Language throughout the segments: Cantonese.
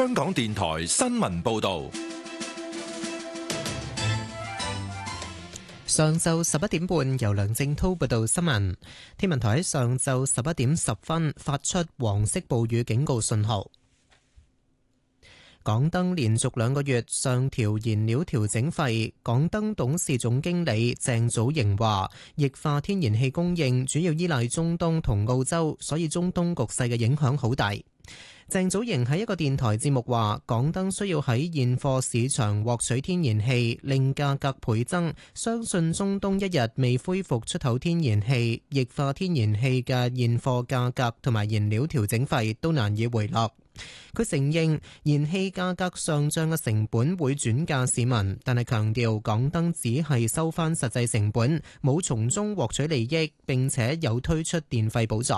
香港電台新聞報道。 上晝11點半，由梁正滔報道新聞。天文台喺上晝11點10分發出黃色暴雨警告信號。港燈連續2個月上調燃料調整費，港燈董事總經理鄭祖瑩話：液化天然氣供應主要依賴中東同澳洲，所以中東局勢嘅影響好大。鄭祖瑩喺一個電台節目話：港燈需要喺現貨市場獲取天然氣，令價格倍增。相信中東一日未恢復出口天然氣，液化天然氣嘅現貨價格同埋燃料調整費都難以回落。佢承認燃氣價格上漲嘅成本會轉嫁市民，但係強調港燈只係收返實際成本，冇從中獲取利益，並且有推出電費補助。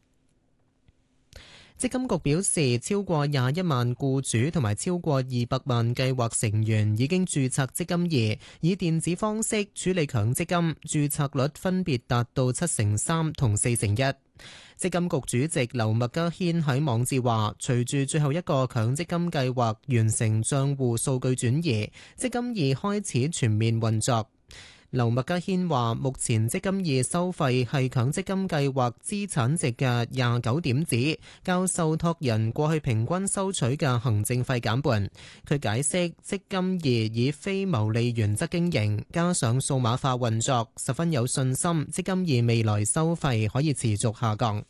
積金局表示，超過21萬僱主同埋超過200萬計劃成員已經註冊積金易，以電子方式處理強積金，註冊率分別達到3%同4%。積金局主席劉麥嘉軒喺網誌話，隨住最後一個強積金計劃完成帳戶數據轉移，積金易開始全面運作。劉麥嘉軒話，目前積金易收費係強積金計劃資產值嘅29點子，較受託人過去平均收取嘅行政費減半。佢解釋，積金易以非牟利原則經營，加上數碼化運作，十分有信心積金易未來收費可以持續下降。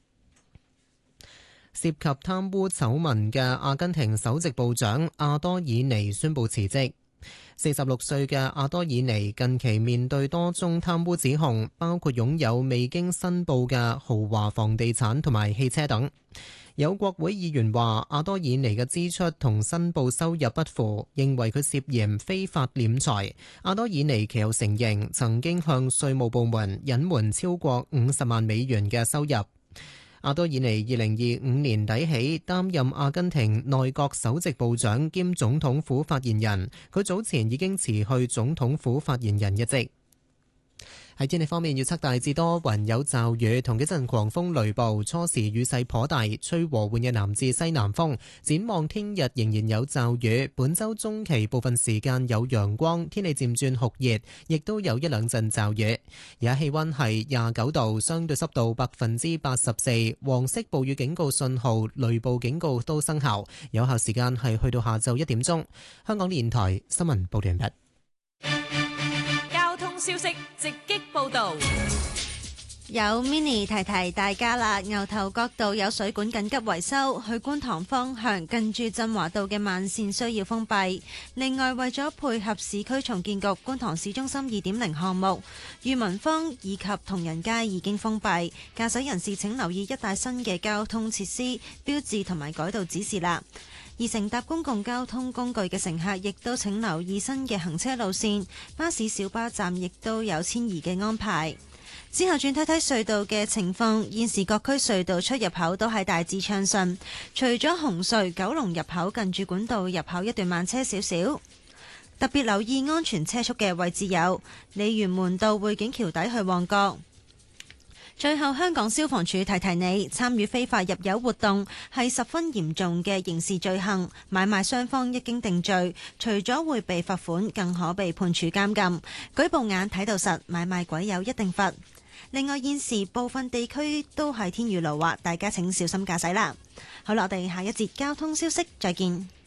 涉及貪污醜聞嘅阿根廷首席部長阿多爾尼宣布辭職。46歲嘅阿多爾尼近期面對多宗貪污指控，包括擁有未經申報嘅豪華房地產同埋汽車等。有國會議員話阿多爾尼嘅支出同申報收入不符，認為佢涉嫌非法斂財。阿多爾尼其後承認曾經向稅務部門隱瞞超過50萬美元嘅收入。阿多爾尼2025年底起擔任阿根廷內閣首席部長兼總統府發言人，佢早前已經辭去總統府發言人一職。喺天氣方面，預測大致多雲有驟雨同幾陣狂風雷暴，初時雨勢頗大，吹和緩嘅南至西南風。展望聽日仍然有驟雨，本週中期部分時間有陽光，天氣漸轉酷熱，亦都有一兩陣驟雨。而家氣溫係29度，相對濕度84%，黃色暴雨警告信號、雷暴警告都生效，有效時間係去到下晝1點鐘。香港電台新聞報道完畢。 消息直擊報道， 有 Mini 提提大家啦。牛頭角道有水管緊急維修，去觀塘方向近住振華道嘅慢線需要封閉。另外，為咗配合市區重建局觀塘市中心2.0項目，裕民坊以及同仁街已經封閉，駕駛人士請留意一帶新嘅交通設施、標誌同埋改道指示啦。而乘搭公共交通工具嘅乘客亦都請留意新嘅行車路線，巴士小巴站亦都有遷移嘅安排。之後轉睇睇隧道嘅情況，現時各區隧道出入口都係大致暢順，除咗紅隧九龍入口近住管道入口一段慢車少少。特別留意安全車速嘅位置有鯉魚門道匯景橋底去旺角。最後，香港消防處提提你，參與非法入油活動係十分嚴重嘅刑事罪行，買賣雙方一經定罪，除咗會被罰款，更可被判處監禁。舉報眼睇到實，買賣鬼友一定罰。另外，現時部分地區都係天雨路滑，大家請小心駕駛啦。好啦，我哋下一節交通消息再見。